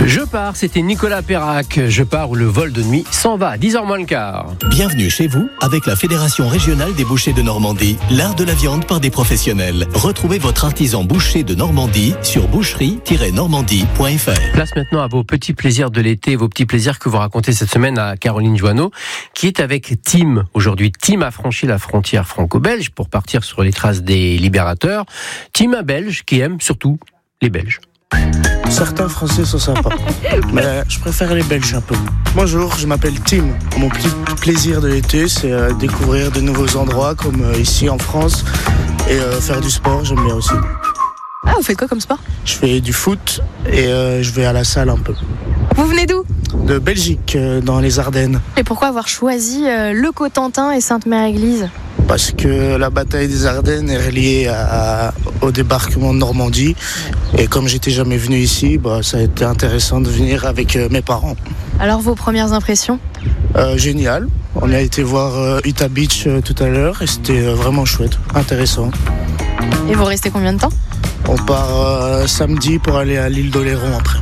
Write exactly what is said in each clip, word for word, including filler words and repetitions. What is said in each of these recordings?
Je pars, c'était Nicolas Perrac. Je pars où le vol de nuit s'en va. dix heures moins le quart. Bienvenue chez vous avec la Fédération régionale des bouchers de Normandie. L'art de la viande par des professionnels. Retrouvez votre artisan boucher de Normandie sur boucherie tiret normandie point f r. Place maintenant à vos petits plaisirs de l'été, vos petits plaisirs que vous racontez cette semaine à Caroline Joanneau, qui est avec Tim. Aujourd'hui, Tim a franchi la frontière franco-belge pour partir sur les traces des libérateurs. Tim, un Belge qui aime surtout les Belges. Certains Français sont sympas, mais je préfère les Belges un peu. Bonjour, je m'appelle Tim. Mon petit plaisir de l'été, c'est euh, découvrir de nouveaux endroits comme euh, ici en France et euh, faire du sport, j'aime bien aussi. Ah, vous faites quoi comme sport ? Je fais du foot et euh, je vais à la salle un peu. Vous venez d'où ? De Belgique, euh, dans les Ardennes. Et pourquoi avoir choisi euh, le Cotentin et Sainte-Mère-Église ? Parce que la bataille des Ardennes est reliée à, à, au débarquement de Normandie. Et comme j'étais jamais venu ici, bah, ça a été intéressant de venir avec euh, mes parents. Alors vos premières impressions ? euh, Génial. On a été voir euh, Utah Beach euh, tout à l'heure et c'était euh, vraiment chouette, intéressant. Et vous restez combien de temps ? On part euh, samedi pour aller à l'île d'Oléron après.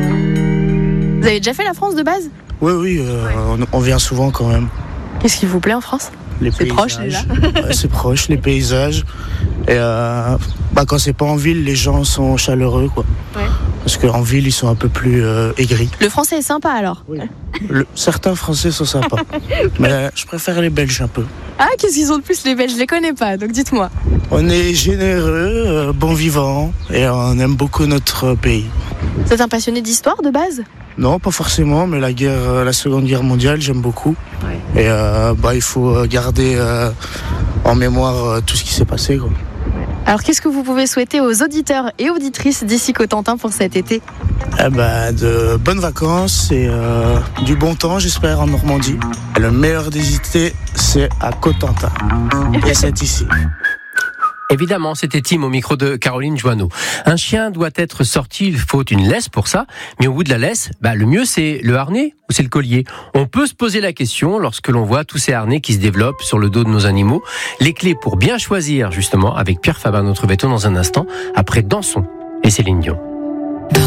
Vous avez déjà fait la France de base ? Oui, oui, euh, on, on vient souvent quand même. Qu'est-ce qui vous plaît en France ? Les C'est paysages. proche déjà. Ouais, c'est proche, les paysages. Et euh, bah, quand c'est pas en ville, les gens sont chaleureux, quoi. Ouais. Parce qu'en ville, ils sont un peu plus euh, aigris. Le français est sympa alors ? Oui. Le, certains Français sont sympas, mais je préfère les Belges un peu. Ah, qu'est-ce qu'ils ont de plus les Belges ? Je les connais pas, donc dites-moi. On est généreux, euh, bon vivant, et on aime beaucoup notre pays. Vous êtes un passionné d'histoire de base ? Non, pas forcément, mais la guerre, euh, la Seconde Guerre mondiale, j'aime beaucoup. Ouais. Et euh, bah, il faut garder euh, en mémoire euh, tout ce qui s'est passé, quoi. Alors qu'est-ce que vous pouvez souhaiter aux auditeurs et auditrices d'ici Cotentin pour cet été ? Eh ben, de bonnes vacances et euh, du bon temps, j'espère, en Normandie. Le meilleur des étés, c'est à Cotentin. Et c'est ici. Évidemment, c'était Tim au micro de Caroline Joanneau. Un chien doit être sorti, il faut une laisse pour ça, mais au bout de la laisse, bah, le mieux c'est le harnais ou c'est le collier. On peut se poser la question lorsque l'on voit tous ces harnais qui se développent sur le dos de nos animaux. Les clés pour bien choisir, justement, avec Pierre Fabin, notre veto dans un instant, après Dansons et Céline Dion.